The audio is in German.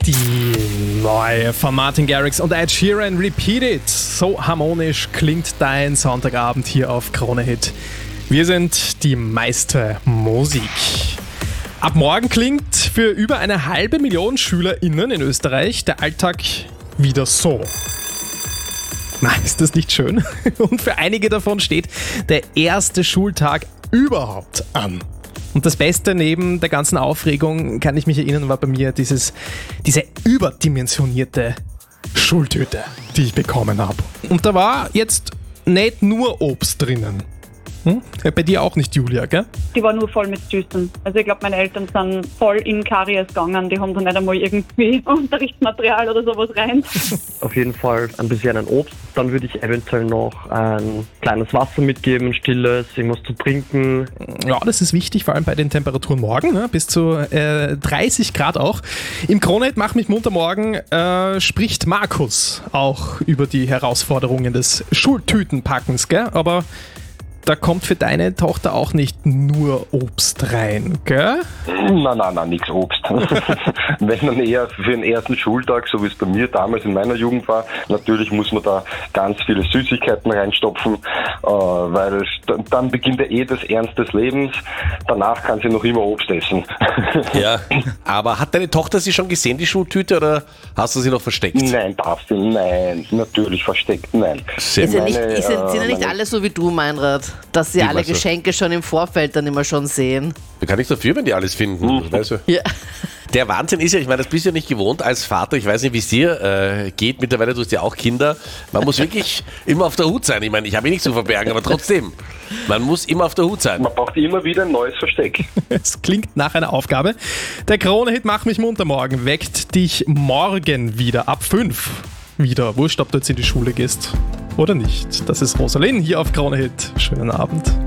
Die neue von Martin Garrix und Ed Sheeran, Repeat It. So harmonisch klingt dein Sonntagabend hier auf Krone Hit. Wir sind die meiste Musik. Ab morgen klingt für über 500.000 SchülerInnen in Österreich der Alltag wieder so. Na, ist das nicht schön? Und für einige davon steht der erste Schultag überhaupt an. Und das Beste neben der ganzen Aufregung, kann ich mich erinnern, war bei mir diese überdimensionierte Schultüte, die ich bekommen habe. Und da war jetzt nicht nur Obst drinnen. Bei dir auch nicht, Julia, gell? Die war nur voll mit Süßen. Also ich glaube, meine Eltern sind voll in Karies gegangen. Die haben da nicht einmal irgendwie Unterrichtsmaterial oder sowas rein. Auf jeden Fall ein bisschen ein Obst. Dann würde ich eventuell noch ein kleines Wasser mitgeben, ein stilles, irgendwas zu trinken. Ja, das ist wichtig, vor allem bei den Temperaturen morgen, ne? Bis zu 30 Grad auch. Im Krone-Hit Mach mich munter morgen spricht Markus auch über die Herausforderungen des Schultütenpackens, gell? Aber da kommt für deine Tochter auch nicht nur Obst rein, gell? Nein, nichts Obst. Wenn dann eher für den ersten Schultag, so wie es bei mir damals in meiner Jugend war, natürlich muss man da ganz viele Süßigkeiten reinstopfen, weil dann beginnt ja das Ernst des Lebens. Danach kann sie noch immer Obst essen. Ja, aber hat deine Tochter sie schon gesehen, die Schultüte, oder hast du sie noch versteckt? Nein, darf sie, nein, natürlich versteckt, nein. Sind ja nicht alle so wie du, Meinrad, dass sie alle Geschenke schon im Vorfeld dann immer schon sehen? Da kann nichts dafür, wenn die alles finden. Weißt du? Ja. Der Wahnsinn ist ja, ich meine, das bist du ja nicht gewohnt als Vater. Ich weiß nicht, wie es dir geht. Mittlerweile tust du ja auch Kinder. Man muss wirklich immer auf der Hut sein. Ich meine, ich habe mich nicht zu verbergen, aber trotzdem. Man muss immer auf der Hut sein. Man braucht immer wieder ein neues Versteck. Es klingt nach einer Aufgabe. Der Krone-Hit Mach mich munter morgen weckt dich morgen wieder ab 5 wieder. Wurscht, ob du jetzt in die Schule gehst oder nicht. Das ist Rosalind hier auf Krone Hit. Schönen Abend.